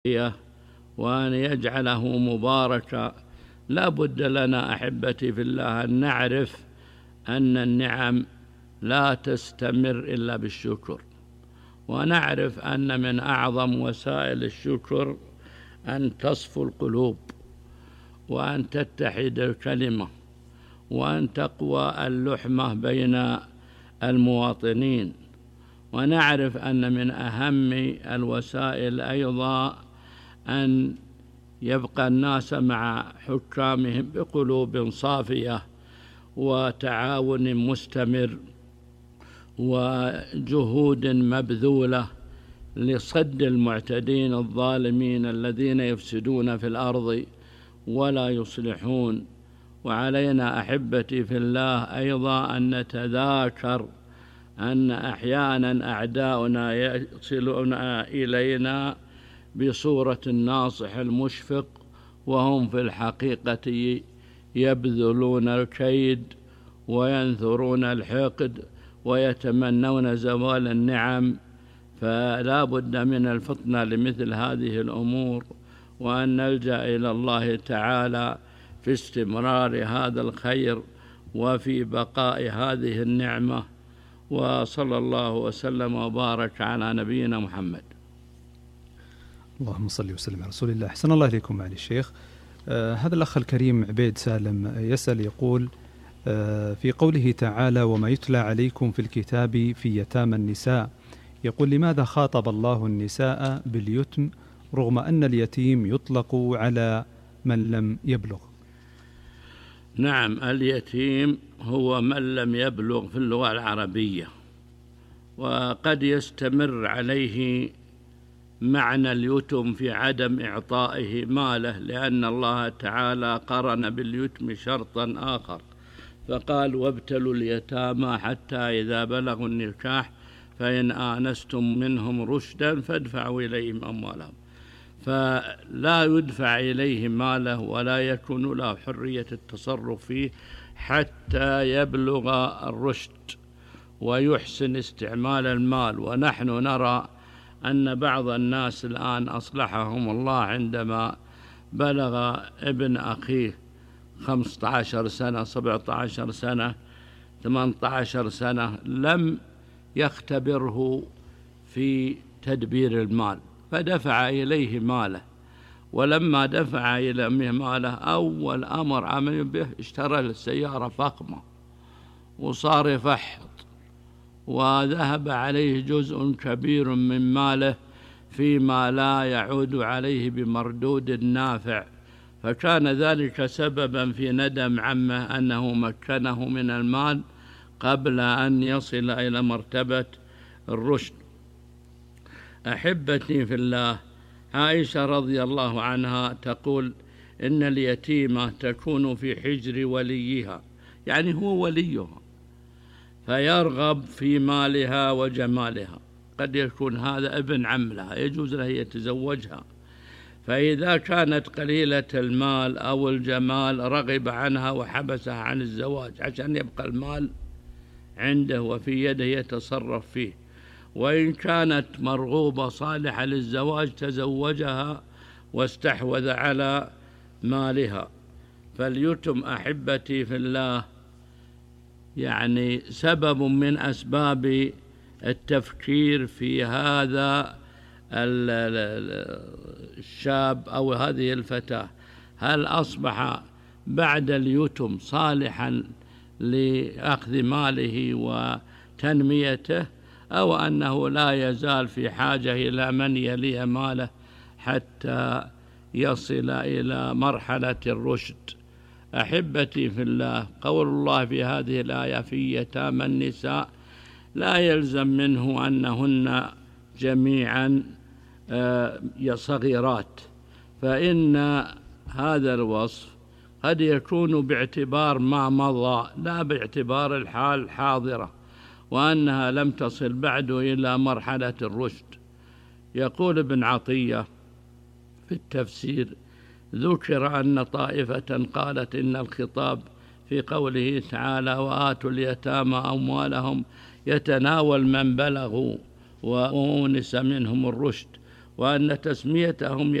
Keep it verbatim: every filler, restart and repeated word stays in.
وأن يجعله مباركا. لا بد لنا أحبتي في الله أن نعرف أن النعم لا تستمر إلا بالشكر، ونعرف أن من أعظم وسائل الشكر أن تصفو القلوب، وأن تتحد الكلمة، وأن تقوى اللحمة بين المواطنين. ونعرف أن من أهم الوسائل أيضا أن يبقى الناس مع حكامهم بقلوب صافية وتعاون مستمر وجهود مبذولة لصد المعتدين الظالمين الذين يفسدون في الأرض ولا يصلحون. وعلينا أحبتي في الله أيضا أن نتذاكر أن أحيانا أعداؤنا يصلون إلينا بصورة الناصح المشفق، وهم في الحقيقة يبذلون الكيد وينثرون الحقد ويتمنون زوال النعم. فلا بد من الفطنة لمثل هذه الأمور، وأن نلجأ إلى الله تعالى في استمرار هذا الخير وفي بقاء هذه النعمة. وصلى الله وسلم وبارك على نبينا محمد. اللهم صل وسلم على رسول الله. أحسن الله إليكم معالي الشيخ. آه هذا الأخ الكريم عبيد سالم يسأل يقول آه في قوله تعالى وما يتلى عليكم في الكتاب في يتامى النساء، يقول لماذا خاطب الله النساء باليتم رغم أن اليتيم يطلق على من لم يبلغ؟ نعم، اليتيم هو من لم يبلغ في اللغة العربية، وقد يستمر عليه معنى اليتم في عدم إعطائه ماله، لأن الله تعالى قرن باليتم شرطا آخر فقال وابتلوا اليتامى حتى إذا بلغوا النكاح فإن آنستم منهم رشدا فادفعوا إليهم أموالهم. فلا يدفع إليه ماله ولا يكون له حرية التصرف فيه حتى يبلغ الرشد ويحسن استعمال المال. ونحن نرى أن بعض الناس الآن أصلحهم الله عندما بلغ ابن أخيه خمسة عشر سنة سبعة عشر سنة ثمانية عشر سنة لم يختبره في تدبير المال فدفع إليه ماله، ولما دفع إليه ماله أول أمر عمل به اشترى السيارة فخمة وصار يفحط، وذهب عليه جزء كبير من ماله فيما لا يعود عليه بمردود نافع، فكان ذلك سببا في ندم عمه أنه مكنه من المال قبل أن يصل إلى مرتبة الرشد. أحبتي في الله، عائشة رضي الله عنها تقول إن اليتيمة تكون في حجر وليها، يعني هو وليها، فيرغب في مالها وجمالها. قد يكون هذا ابن عم لها يجوز له يتزوجها، فإذا كانت قليلة المال أو الجمال رغب عنها وحبسها عن الزواج عشان يبقى المال عنده وفي يده يتصرف فيه. وإن كانت مرغوبة صالحة للزواج تزوجها واستحوذ على مالها. فاليتم أحبتي في الله يعني سبب من أسباب التفكير في هذا الشاب أو هذه الفتاة، هل أصبح بعد اليتم صالحا لأخذ ماله وتنميته، أو أنه لا يزال في حاجة إلى من يلي ماله حتى يصل إلى مرحلة الرشد. أحبتي في الله، قول الله في هذه الآية في يتامى النساء لا يلزم منه أنهن جميعا صغيرات، فإن هذا الوصف قد يكون باعتبار ما مضى لا باعتبار الحال الحاضرة، وأنها لم تصل بعد إلى مرحلة الرشد. يقول ابن عطية في التفسير ذكر أن طائفة قالت إن الخطاب في قوله تعالى وآتوا اليتامى أموالهم يتناول من بلغوا وأونس منهم الرشد، وأن تسميتهم